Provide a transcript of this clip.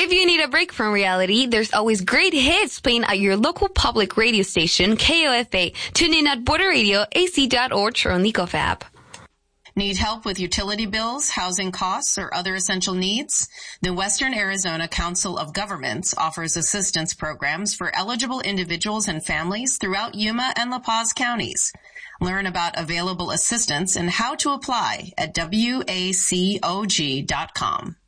If you need a break from reality, there's always great hits playing at your local public radio station, KOFA. Tune in at Border Radio, AC.org, or on the Ecof app. Need help with utility bills, housing costs, or other essential needs? The Western Arizona Council of Governments offers assistance programs for eligible individuals and families throughout Yuma and La Paz counties. Learn about available assistance and how to apply at wacog.com.